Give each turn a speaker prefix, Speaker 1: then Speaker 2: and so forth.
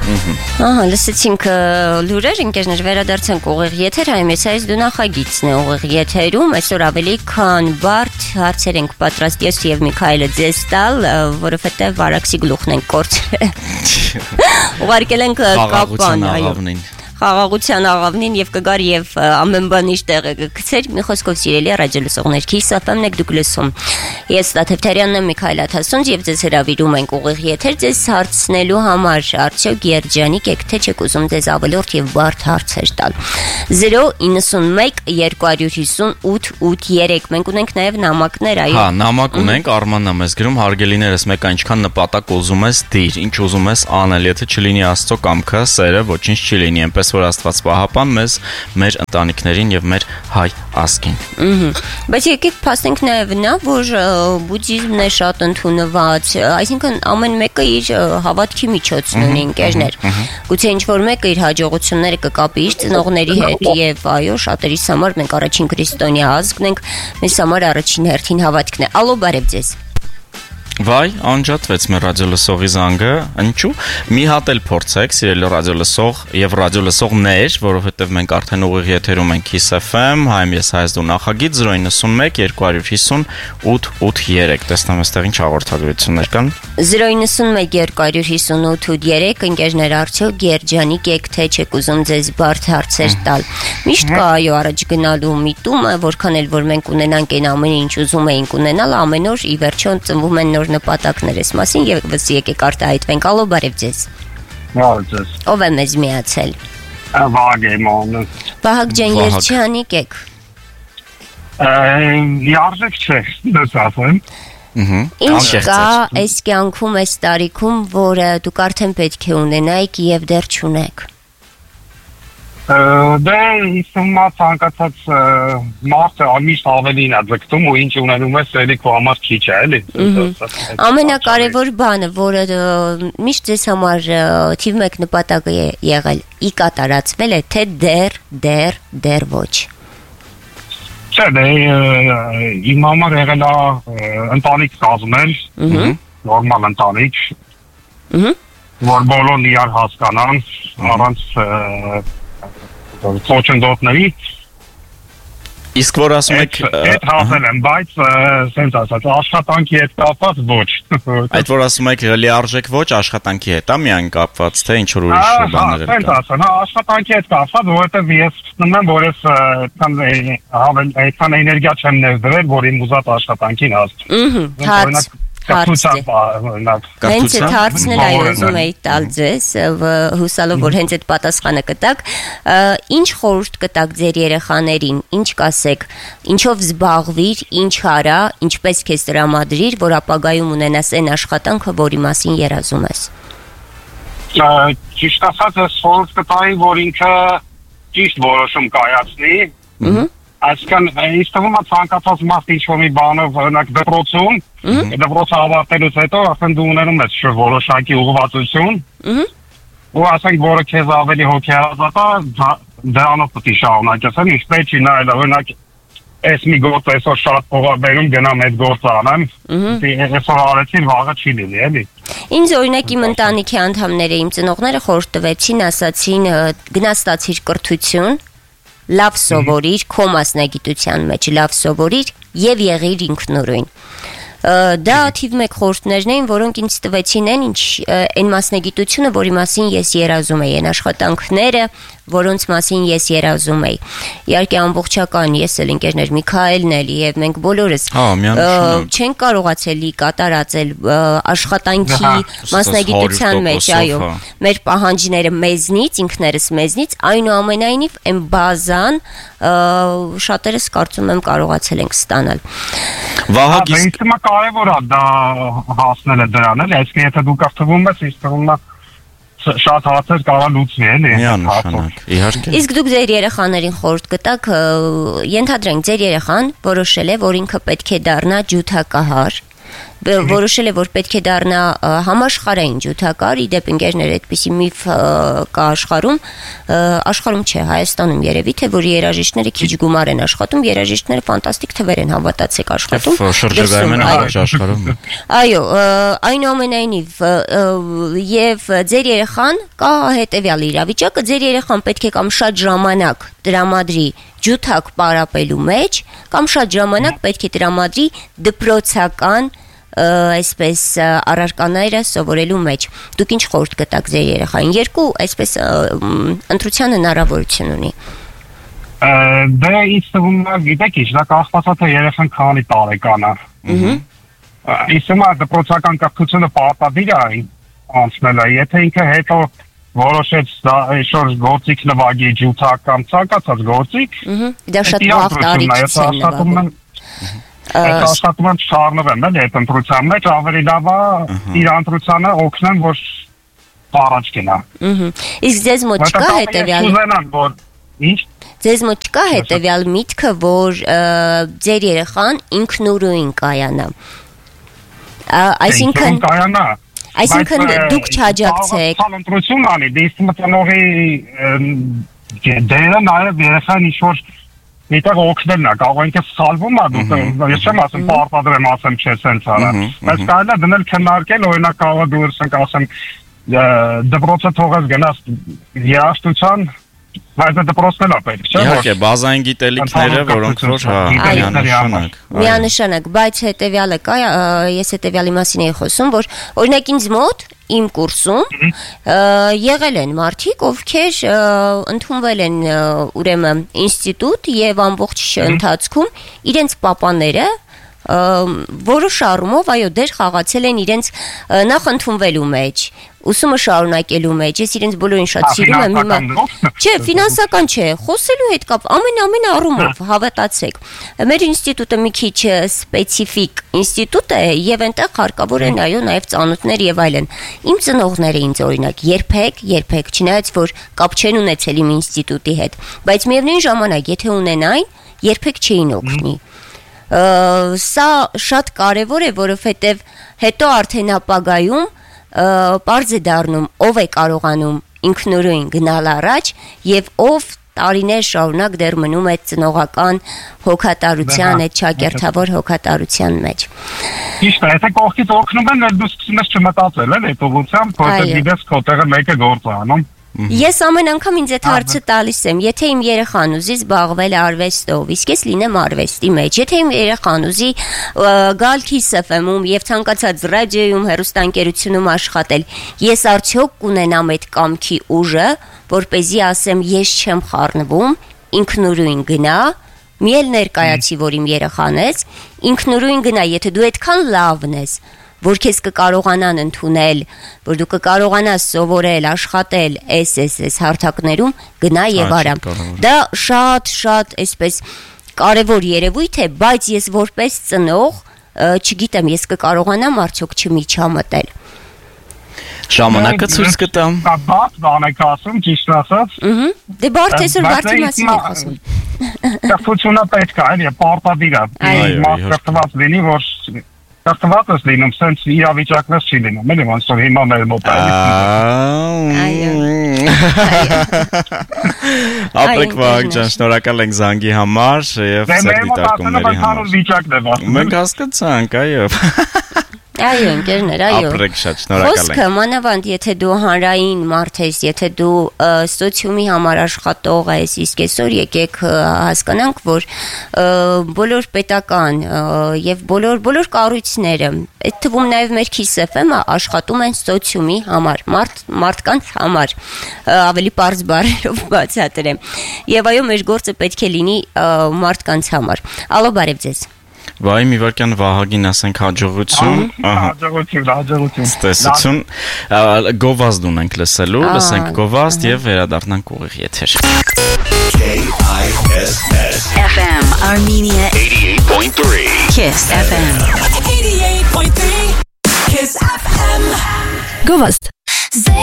Speaker 1: Ահա, լսեցինք լուրեր, ընկերներ, վերադարձանք ուղիղ եթեր, այս դու նախագիծն է ուղիղ եթերում, այսօր ավելի քան բարդ հարցեր ենք պատրաստ ես եւ Միքայելը ձեզ տալ, որովհետեւ Վարակսի գլուխն ենք կորցրել։ Ուղարկել ենք կապան, այո։ Խաղաղության աղավնին եւ կգար եւ ամեն բան իր տեղը կգցեր մի խոսքով սիրելի ռադիոլսողներ KISS-FM-ն եք դուք լսում ես Տաթևթարյանն եմ Միքայել Աթասունց եւ ձեզ հրավիրում ենք ուղիղ եթեր ձեզ հարցնելու համար արդյոք երջանիկ եք թե չեք ուզում ձեզ ավելորդ եւ բարդ հարցեր տալ 091 258 83 մենք ունենք նաեւ նամակներ այո հա
Speaker 2: նամակ ունենք Արմանն մեզ գրում հարգելիներս մեկ այնքան նպատակ ուզում ես դիր ինչ ուզում ես անել եթե չլինի Աստծո կամքը սերը ոչինչ չի լինի այնպես որ Աստված պահապան մեզ մեր ընտանիքներին եւ մեր հայ ազգին։
Speaker 1: Բայց եկեք փաստենք նաեւ նա որ բուդդիզմն է շատ ընդունված, այսինքն ամեն մեկը իր հավատքի միջոցն ունի ընկերներ։ Գուցե ինչ որ մեկը իր հաջողությունները կկապի իր ծնողների հետ եւ այո շատերիս համար մենք առաջին քրիստոնյա ազգն ենք, մեզ համար առաջին հերթին հավատքն է։ Ալո բարև ձեզ։
Speaker 2: Վայ, անջատվեց մեր ռադիոլսողի զանգը, ինչու՞։ Մի հատ էլ փորձեք, սիրելի ռադիոլսող եւ ռադիոլսողներ, որովհետեւ մենք արդեն ուղիղ եթերում ենք KISS-FM, հայեմ ես հայց դու նախագիծ 091 258 83, տեսնամ այստեղ ինչ հաղորդագրություններ կան։
Speaker 1: 091 258 83, ընկերներ արդյոք երջանիկ եք թե չեք ուզում ձեզ բարդ հարցեր տալ։ Միշտ կա այո առաջ գնալու միտումը, որքան էլ որ մենք ունենանք այն ամենը ինչ ուզում էինք ունենալ, ամեն օր ի վերջո ծնվում են նոր նպատակներ ես մասին եւ եկեք արտահայտվենք ալո բարև ձեզ
Speaker 3: Բարև ձեզ
Speaker 1: ով է մեզ միացել
Speaker 3: Վահագ
Speaker 1: Վահագ ջան երջանիկ եք
Speaker 3: Լիարժեք չէ դες ասեմ
Speaker 1: Ինչ կա այս կյանքում այս տարիքում որը դուք արդեն պետք է ունենայիք եւ դեռ չունեք
Speaker 3: Դե իսումա ցանկացած մարդը ամիշտ ավելին է ձգտում ու ինչ ունենում է սերի քո համար քիչ է էլի
Speaker 1: Ամենակարևոր բանը որը միշտ ձեզ համար թիվ 1 նպատակը եղել ի կատարածվել է թե դեռ ոչ
Speaker 3: Չէ դե իմ համար եղել է ընտանիք կազմել նորմալ ընտանիք որ բոլորն իրար հասկանան առանց Խոչընդոտների
Speaker 2: Իսկ որ ասում եք
Speaker 3: Այդ հասել եմ, բայց սենց ասած աշխատանքի հետ կապված ոչ
Speaker 2: Այդ որ ասում եք լիարժեք ոչ աշխատանքի հետ, միայն կապված, թե ինչ որ ուրիշ բաներ
Speaker 3: կան Սենց ասան, աշխատանքի հետ կապված, որովհետև ես նման որ ես այդքան էներգիա չեմ ներդրել, որ իմ ուզած աշխատանքին հասցնեմ
Speaker 1: Հենց այդ հարցն էլ այո ուզում էի տալ ձեզ հուսալով որ հենց այդ պատասխանը կտակ ինչ խորհուրդ կտակ ձեր երեխաներին ինչ կասեք ինչով զբաղվիր ինչ արա ինչպես քեզ տրամադրիր որ ապագայում ունենաս այն աշխատանքը որի մասին երազում ես
Speaker 3: Ճիշտ ասած ես խորհուրդ կտայի որ ինքը ճիշտ որոշում կայացնի Այսքան ինձ թվում է ցանկացած մարդ ինչ-որ մի բանով օրինակ դպրոցում դպրոցը ավարտելուց հետո արդեն դու ունենում ես որոշակի ուղղվածություն ու ասենք որը քեզ ավելի հոգեհարազատ է դրանով պետք է շարունակես ինչպես չի նայել օրինակ այս մի գործ այսօր շատ փող բերում գնամ այդ գործը անեմ այսօր արեցին վաղը չի լինի էլի
Speaker 1: Ինձ օրինակ իմ ընտանիքի անդամները իմ ծնողները խորհուրդ տվեցին ասացին գնա ստացիր կրթություն լավ սովորիր, քո մասնագիտության մեջ լավ սովորիր եւ եղիր ինքնուրույն։ Դա թիվ 1 խորհուրդներն էին, որոնք ինձ տվեցին այն մասնագիտությունը, որի մասին ես երազում էի, այն աշխատանքները, որոնց մասին ես երազում էի։ Իհարկե ամբողջական ես էլ ընկերներ Միքայելն էլի եւ մենք բոլորս չենք կարողացել կատարածել աշխատանքի մասնագիտության մեջ, այո, մեր պահանջները մեզնից, ինքներս մեզնից, այնուամենայնիվ այն բազան շատերս կարծում եմ կարողացել ենք ստանալ։
Speaker 2: Վահագ
Speaker 3: իսկ կարևոր է դա հասնելը դրան էլի, այսինքն եթե դու կրթվում ես, իսկ թվում է շատ հարցեր կարող լուծվի էլի։
Speaker 2: Միանշանակ, իհարկե։
Speaker 1: Իսկ դուք ձեր երեխաներին խորհուրդ կտաք, ենթադրենք ձեր երեխան որոշել է, որ ինքը պետք է դառնա ջութակահար, որոշել է, որ պետք է դառնա համաշխարհային ջութակար, իդեպ ընկերներ այդպիսի միֆ կա աշխարհում չէ, Հայաստանում երևի թե որ երաժիշտները քիչ գումար են աշխատում, երաժիշտները ֆանտաստիկ թվեր են հավատացեք աշխատում։
Speaker 2: Շրջագայում են աշխարհում։
Speaker 1: Այո, այնուամենայնիվ եւ ձեր երեխան կա հետեւյալ իրավիճակը, ձեր երեխան պետք է կամ շատ ժամանակ տրամադրի ջութակ պարապելու մեջ, կամ շատ ժամանակ պետք է տրամադրի դպրոցական այսպես առարկաները սովորելու մեջ։ Դուք ինչ խորհուրդ կտաք ձեր երեխային? Երկու այսպես ընտրության հնարավորություն ունի։
Speaker 3: Դե ինձ թվում է, գիտեք ինչ, դա կախված է թե երեխան քանի տարեկան է։ Իսկ հիմա դպրոցական կրթությունը պարտադիր է անցնելը, եթե ինքը հետո որոշեց այսօր գործիք նվագի ջութակ կամ ցանկացած գործիք,
Speaker 1: դա շատ վաղ տարիքից է նվագում։
Speaker 3: Այդ աշխատում են շարնվեն այդ ընտրության մեջ, ավելի լավ է իր ընտրությանը օգնեն, որ առաջ գնա։
Speaker 1: Իսկ ձեզ մոտ չկա հետևյալ Ձեզ մոտ չկա հետևյալ միտքը, որ ձեր երեխան ինքնուրույն կայանա։ Այսինքն դուք չաջակցեք։
Speaker 3: Ընտրություն անի, դից մտնողի դերը նաև երեխան ինչ-որ Նետակ օգնելն է, կարող ինքը սալվում է, ես չեմ ասում, պարտադրեմ ասեմ չէ սենց արա, բայց կարելի է դնել քննարկել, օրինակ կարող է դուրս ենք ասեմ, դպրոցը թողես գնաս երաժշտության, բայց դպրոցն էլ է պետք, չէ՞։
Speaker 2: Իհարկե, բազային գիտելիքները, որոնք որ միանշանակ։
Speaker 1: Միանշանակ, բայց հետևյալը կա, ես հետևյալի մասին էի խոսում, որ օրինակ ինձ մոտ իմ կուրսում եղել են մարդիկ, ովքեր ընդունվել են ուրեմն ինստիտուտ եւ ամբողջ ընթացքում իրենց պապաները որոշ առումով այո դեր խաղացել են իրենց նախ ընդունվելու մեջ, ուսումը շարունակելու մեջ, ես իրենց բոլորին շատ սիրում եմ հիմա։ Չէ, ֆինանսական չէ, խոսելու հետ կապ ամեն առումով հավատացեք։ Մեր ինստիտուտը մի քիչ սպეციფიկ ինստիտուտ է եւ այնտեղ հարկավոր են այո նաեւ ծանոթներ եւ այլն։ Իմ ծնողները ինձ օրինակ երբեք չնայած որ կապ չեն ունեցել իմ ինստիտուտի հետ, բայց միևնույն ժամանակ եթե ունենային, երբեք չէին օգնի։ Սա շատ կարևոր է, որովհետև հետո արդեն ապագայում պարզ է դառնում ով է կարողանում ինքնուրույն գնալ առաջ եւ ով տարիներ շարունակ դեռ մնում է ծնողական հոգատարության, այդ ճակերտավոր հոգատարության մեջ։
Speaker 3: Իսկ եթե կողքից օգնում են, դու սկսում ես չմտածել էլ այդ ուղղությամբ, որտեղ գիտես քո տեղը մեկը գործ է անում։
Speaker 1: Ես ամեն անգամ ինձ այդ հարցը տալիս եմ, եթե իմ երեխան ուզի զբաղվել արվեստով, իսկ ես լինեմ արվեստի մեջ, եթե իմ երեխան ուզի գալ Kiss FM-ում եւ ցանկացած ռադիոյում, հեռուստաընկերությունում աշխատել, ես արդյոք կունենամ այդ կամքի ուժը, որպեսզի ասեմ ես չեմ խառնվում, ինքնուրույն գնա, մի էլ ներկայացի, որ իմ երեխան ես, ինքնուրույն գնա, եթե դու այդքան լավն ես, որ քեզ կկարողանան ընդունել, որ դու կկարողանաս սովորել, աշխատել այս հարթակներում, գնա եւ արա։ Դա շատ այսպես կարևոր երևույթ է, բայց ես որպես ծնող, չգիտեմ, ես կկարողանամ արդյոք չմիջամտել։
Speaker 2: Ժամանակը ցույց կտամ։
Speaker 3: Բաց բան եք ասում, ճիշտ ասած։
Speaker 1: Դե բարդ այսօր բարձի մասին եք խոսում։
Speaker 3: Կրթությունը պետք է, էլի, պարտադիր է։ Մասկրտված լինի, որ Կրթված ես լինում, սենց իրավիճակնես չի լինում, էլի ոնց որ հիմա մեր մոտ է։
Speaker 2: Ապրեք Վահագ ջան, շնորհակալ ենք զանգի համար եւ սեր դիտարկումների համար։ Մենք հասկացանք, այո։
Speaker 1: Այո, ընկերներ, այո։
Speaker 2: Ապրեք շատ, շնորհակալ ենք։
Speaker 1: Խոսքը մանավանդ, եթե դու հանրային մարդ ես, եթե դու սոցիումի համար աշխատող ես, իսկ այսօր եկեք հասկանանք, որ բոլոր պետական եւ բոլոր կառույցները, այդ թվում նաեւ մեր Kiss FM-ը աշխատում են սոցիումի համար, մարդկանց համար, ավելի པարզ բառերով բացատրեմ։ Եվ այո, մեր գործը պետք է լինի մարդկանց համար։ Ալո, բարև ձեզ։
Speaker 2: Վայ, մի վարքյան Վահագին ասենք հաջողություն։
Speaker 3: Հաջողություն։
Speaker 2: Ստեսություն։ Գովազդ ունենք լսելու, լսենք գովազդ եւ վերադառնանք ուղիղ եթեր։
Speaker 4: KISS FM Armenia 88.3 Kiss FM 88.3 Kiss FM Գովազդ